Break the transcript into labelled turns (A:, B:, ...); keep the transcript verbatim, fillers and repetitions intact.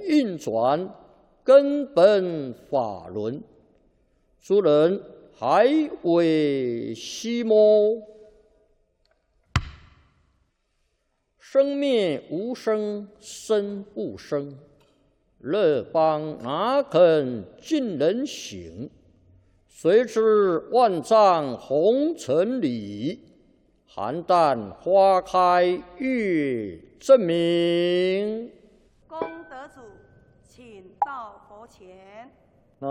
A: 运转根本法轮，诸人还未息么？生灭无生，生不生。乐邦哪肯尽人行？谁知万丈红尘里，邯郸花开月正明。
B: 功德主，请到佛前。